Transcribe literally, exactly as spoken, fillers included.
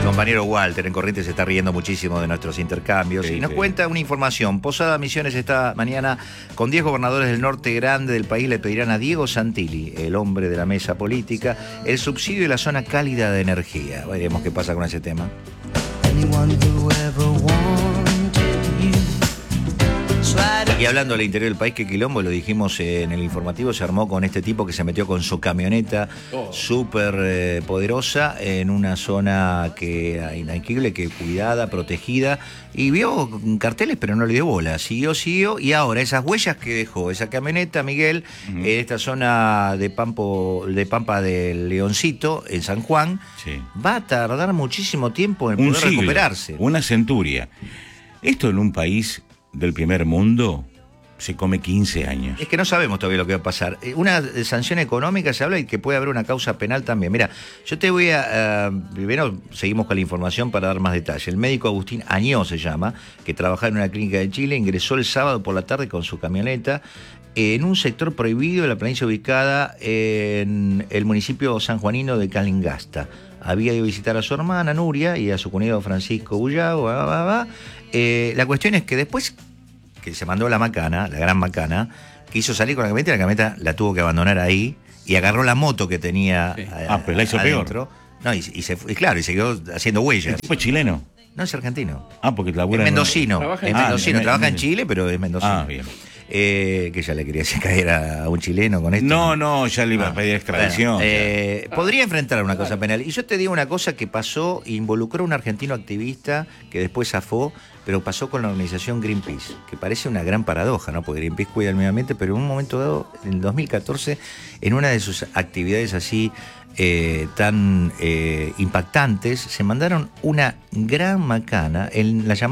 compañero Walter en Corrientes se está riendo muchísimo de nuestros intercambios sí, y nos sí. cuenta una información. Posada Misiones esta mañana con diez gobernadores del norte grande del país le pedirán a Diego Santilli, el hombre de la mesa política, el subsidio de la zona cálida de energía. Veremos qué pasa con ese tema. Y hablando del interior del país, que quilombo, lo dijimos en el informativo, se armó con este tipo que se metió con su camioneta oh. súper eh, poderosa en una zona que inaccesible, que cuidada, protegida, y vio carteles pero no le dio bola, siguió, siguió, y ahora esas huellas que dejó esa camioneta, Miguel, uh-huh. en esta zona de, Pampo, de Pampa del Leoncito, en San Juan, sí. va a tardar muchísimo tiempo en un poder siglo, recuperarse. Una centuria. Esto en un país del primer mundo se come quince años. Es que no sabemos todavía lo que va a pasar. Una sanción económica se habla y que puede haber una causa penal también. Mira, yo te voy a... Uh, primero seguimos con la información para dar más detalles. El médico Agustín Añó se llama, que trabajaba en una clínica de Chile, ingresó el sábado por la tarde con su camioneta en un sector prohibido de la provincia ubicada en el municipio sanjuanino de Calingasta. Había ido a visitar a su hermana Nuria y a su cuñado Francisco Bullao. Bah, bah, bah. Eh, la cuestión es que después que se mandó la macana, la gran macana, quiso salir con la camioneta y la camioneta la tuvo que abandonar ahí y agarró la moto que tenía sí. a, ah, pero la hizo adentro. Peor. No, y, y, se, y claro, y siguió haciendo huellas. ¿El tipo es chileno? No, es argentino. Ah, porque labura es mendocino. En... Es mendocino, ah, trabaja en Chile, pero es mendocino. Ah, bien. Eh, que ya le quería hacer caer a un chileno con esto. No, no, ya le iba ah, a pedir extradición. Bueno, eh, podría enfrentar una cosa penal. Y yo te digo una cosa que pasó, involucró a un argentino activista que después zafó, pero pasó con la organización Greenpeace, que parece una gran paradoja, ¿no? Porque Greenpeace cuida el medio ambiente, pero en un momento dado, en el dos mil catorce, en una de sus actividades así eh, tan eh, impactantes, se mandaron una gran macana en la llamada